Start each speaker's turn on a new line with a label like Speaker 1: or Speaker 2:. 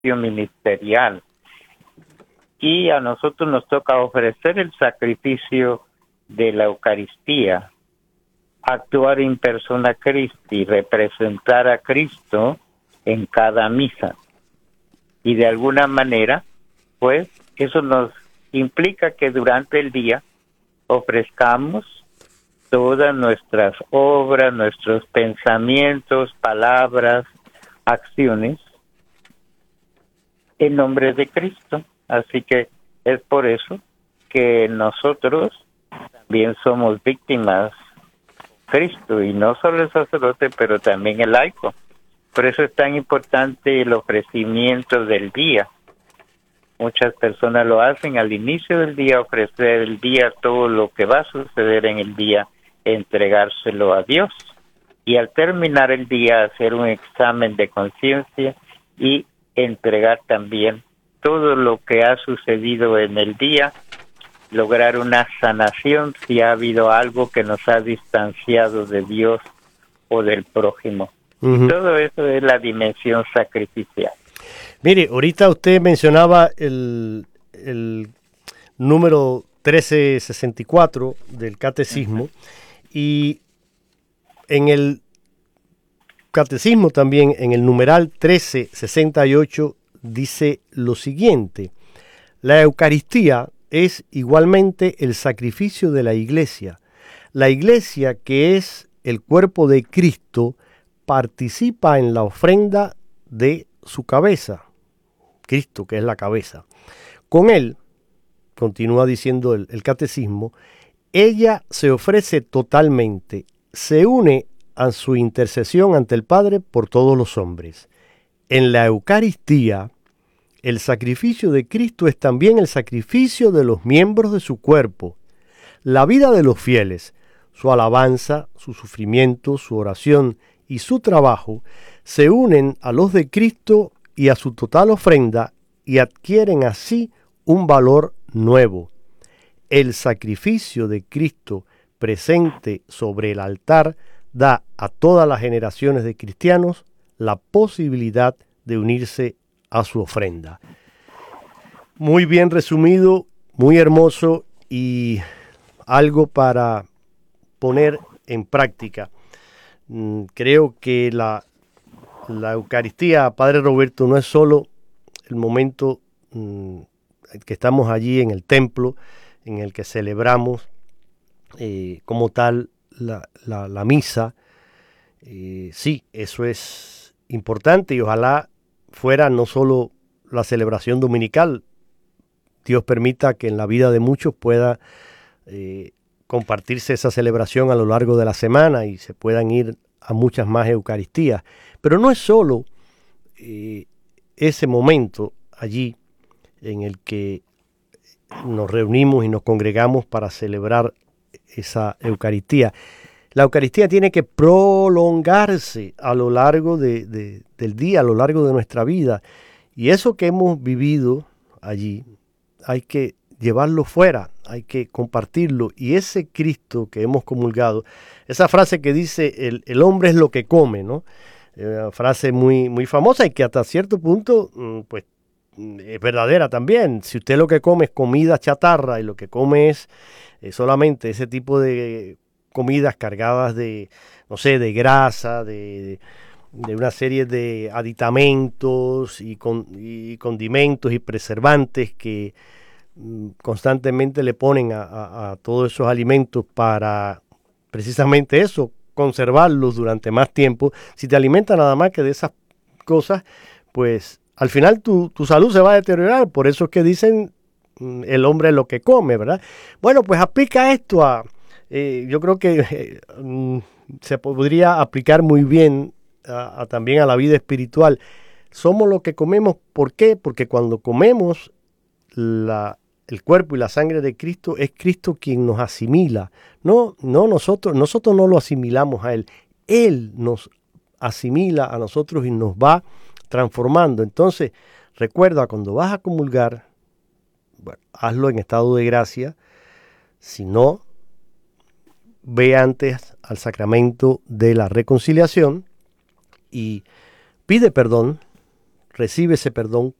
Speaker 1: ministerial. Y a nosotros nos toca ofrecer el sacrificio de la Eucaristía, actuar in persona Christi, representar a Cristo en cada misa. Y de alguna manera, pues, eso nos implica que durante el día ofrezcamos todas nuestras obras, nuestros pensamientos, palabras, acciones, en nombre de Cristo. Así que es por eso que nosotros también somos víctimas de Cristo, y no solo el sacerdote, pero también el laico. Por eso es tan importante el ofrecimiento del día. Muchas personas lo hacen al inicio del día, ofrecer el día, todo lo que va a suceder en el día, entregárselo a Dios. Y al terminar el día, hacer un examen de conciencia y entregar también todo lo que ha sucedido en el día, lograr una sanación si ha habido algo que nos ha distanciado de Dios o del prójimo. Y todo eso es la dimensión sacrificial.
Speaker 2: Mire, ahorita usted mencionaba el número 1364 del Catecismo, y en el Catecismo también, en el numeral 1368, dice lo siguiente: la Eucaristía es igualmente el sacrificio de la Iglesia. La Iglesia, que es el cuerpo de Cristo, participa en la ofrenda de su cabeza, Cristo, que es la cabeza. Con él, continúa diciendo el Catecismo, ella se ofrece totalmente, se une a su intercesión ante el Padre por todos los hombres. En la Eucaristía, el sacrificio de Cristo es también el sacrificio de los miembros de su cuerpo. La vida de los fieles, su alabanza, su sufrimiento, su oración y su trabajo se unen a los de Cristo y a su total ofrenda, y adquieren así un valor nuevo. El sacrificio de Cristo presente sobre el altar da a todas las generaciones de cristianos la posibilidad de unirse a su ofrenda. Muy bien resumido, muy hermoso, y algo para poner en práctica. Creo que la Eucaristía, Padre Roberto, no es solo el momento que estamos allí en el templo, en el que celebramos como tal la misa. Sí, eso es importante, y ojalá fuera no solo la celebración dominical. Dios permita que en la vida de muchos pueda compartirse esa celebración a lo largo de la semana y se puedan ir a muchas más Eucaristías. Pero no es solo ese momento allí en el que nos reunimos y nos congregamos para celebrar esa Eucaristía. La Eucaristía tiene que prolongarse a lo largo del día, a lo largo de nuestra vida. Y eso que hemos vivido allí, hay que llevarlo fuera, hay que compartirlo. Y ese Cristo que hemos comulgado, esa frase que dice, el hombre es lo que come, ¿no? Una frase muy, muy famosa, y que hasta cierto punto, pues, es verdadera también. Si usted lo que come es comida chatarra, y lo que come es solamente ese tipo de comidas cargadas de, no sé, de grasa, de una serie de aditamentos y condimentos y preservantes que constantemente le ponen a todos esos alimentos para precisamente eso, conservarlos durante más tiempo. Si te alimentas nada más que de esas cosas, pues al final tu salud se va a deteriorar. Por eso es que dicen el hombre es lo que come, ¿verdad? Bueno, pues aplica esto yo creo que se podría aplicar muy bien también a la vida espiritual. Somos lo que comemos. ¿Por qué? Porque cuando comemos el cuerpo y la sangre de Cristo, es Cristo quien nos asimila. No nosotros no lo asimilamos a Él. Él nos asimila a nosotros y nos va transformando. Entonces, recuerda, cuando vas a comulgar, bueno, hazlo en estado de gracia. Si no, ve antes al sacramento de la reconciliación y pide perdón recibe ese perdón